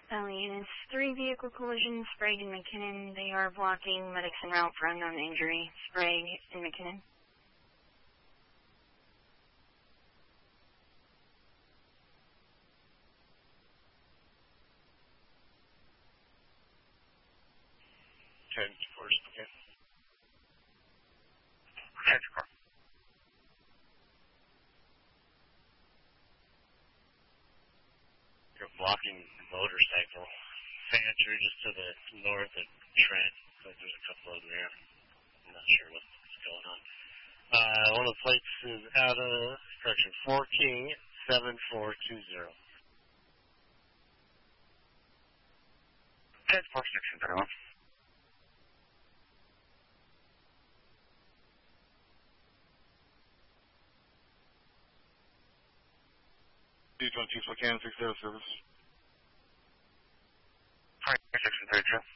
Units, 3 vehicle collisions, Sprague and McKinnon. They are blocking medics en route for unknown injury. Sprague and McKinnon. Okay. Heads car. You're blocking the motorcycle. Fancher just to the north of Trent. Like there's a couple of them there. I'm not sure what's going on. One of the plates is out of correction 4 King 7420. Heads car section 31. D-22 Spokane 60 service. Hi, section 32.